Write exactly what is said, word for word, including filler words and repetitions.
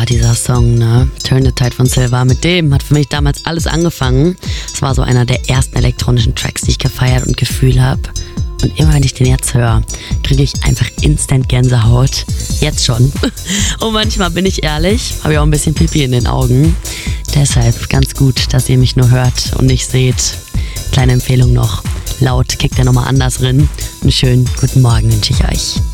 Silva, dieser Song, ne? Turn the Tide von Silva. Mit dem hat für mich damals alles angefangen. Es war so einer der ersten elektronischen Tracks, die ich gefeiert und gefühlt habe. Und immer wenn ich den jetzt höre, kriege ich einfach instant Gänsehaut. Jetzt schon. Und manchmal, bin ich ehrlich, habe ich auch ein bisschen Pipi in den Augen. Deshalb ganz gut, dass ihr mich nur hört und nicht seht. Kleine Empfehlung noch. Laut kickt er nochmal anders rein. Einen schönen guten Morgen wünsche ich euch.